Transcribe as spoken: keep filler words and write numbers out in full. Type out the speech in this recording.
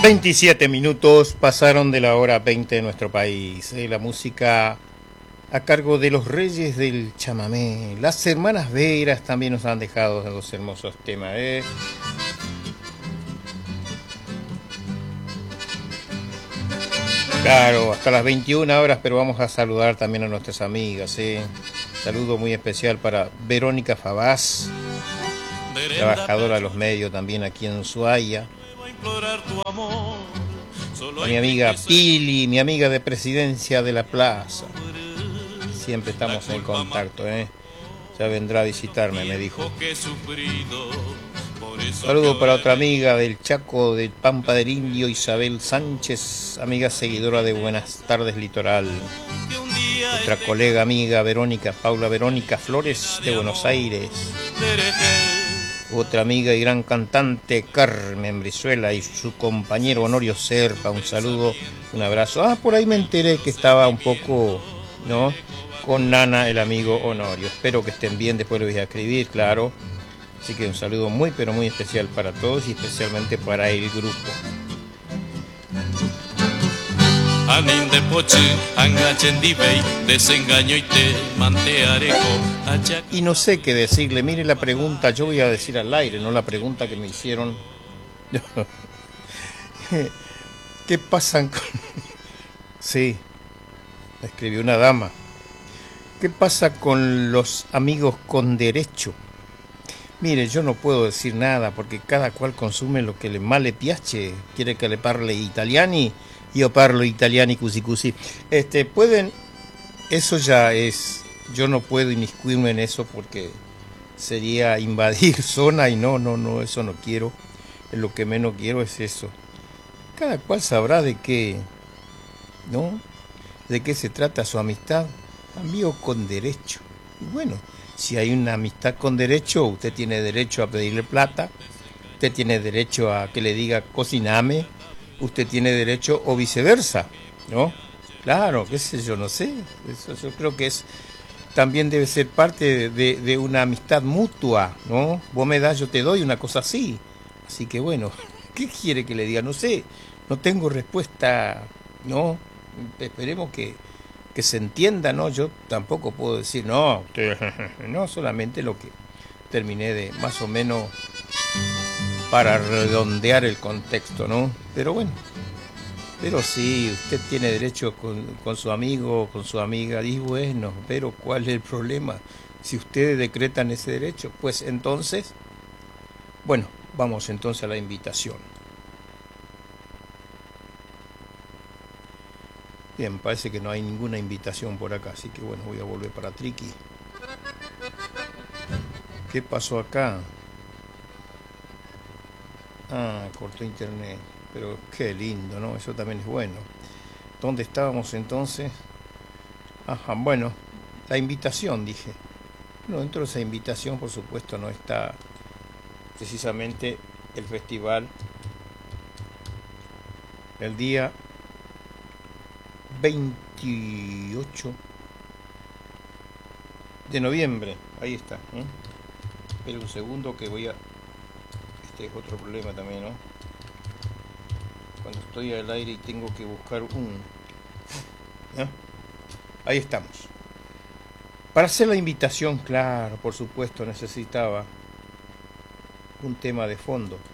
veintisiete minutos pasaron de la hora veinte de nuestro país. Eh, la música a cargo de los Reyes del Chamamé. Las hermanas Veras también nos han dejado dos hermosos temas. Eh. Claro, hasta las veintiuna horas, pero vamos a saludar también a nuestras amigas. Eh. Saludo muy especial para Verónica Favás, trabajadora de los medios también aquí en Ushuaia. A mi amiga Pili, mi amiga de Presidencia de la Plaza. Siempre estamos en contacto, ¿eh? Ya vendrá a visitarme, me dijo. Saludo para otra amiga del Chaco, del Pampa del Indio, Isabel Sánchez, amiga seguidora de Buenas Tardes Litoral. Otra colega amiga Verónica, Paula Verónica Flores de Buenos Aires. Otra amiga y gran cantante Carmen Brizuela y su compañero Honorio Serpa, un saludo, un abrazo. Ah, por ahí me enteré que estaba un poco, ¿no?, con Nana, el amigo Honorio. Espero que estén bien, después lo voy a escribir, claro. Así que un saludo muy, pero muy especial para todos y especialmente para el grupo. Y no sé qué decirle. Mire la pregunta, yo voy a decir al aire, no la pregunta que me hicieron. ¿Qué pasan con...? Sí, escribió una dama. ¿Qué pasa con los amigos con derecho? Mire, yo no puedo decir nada porque cada cual consume lo que le más le piace. Quiere que le parle italiani, yo parlo italiani cusi cusi. Este, pueden, eso ya es, yo no puedo inmiscuirme en eso porque sería invadir zona y no, no, no, eso no quiero. Lo que menos quiero es eso. Cada cual sabrá de qué, ¿no?, de qué se trata su amistad. Amigo con derecho. Y bueno, si hay una amistad con derecho, usted tiene derecho a pedirle plata, usted tiene derecho a que le diga cociname, usted tiene derecho o viceversa, ¿no? Claro, qué sé yo, no sé. Eso yo creo que es, también debe ser parte de, de, de una amistad mutua, ¿no? Vos me das, yo te doy, una cosa así. Así que bueno, ¿qué quiere que le diga? No sé, no tengo respuesta, ¿no? Esperemos que, que se entienda, ¿no? Yo tampoco puedo decir, no, usted, no, solamente lo que terminé de más o menos para redondear el contexto, ¿no? Pero bueno, pero sí, usted tiene derecho con, con su amigo, con su amiga, y bueno, pero ¿cuál es el problema? Si ustedes decretan ese derecho, pues entonces, bueno, vamos entonces a la invitación. Bien, parece que no hay ninguna invitación por acá, así que bueno, voy a volver para Triqui. ¿Qué pasó acá? Ah, cortó internet, pero qué lindo, ¿no? Eso también es bueno. ¿Dónde estábamos entonces? Ajá, bueno, la invitación, dije. Bueno, dentro de esa invitación, por supuesto, no está precisamente el festival el día veintiocho de noviembre. Ahí está, ¿eh? Espera un segundo que voy a... Este es otro problema también, ¿no? Cuando estoy al aire y tengo que buscar un... ¿eh? Ahí estamos. Para hacer la invitación, claro, por supuesto, necesitaba un tema de fondo.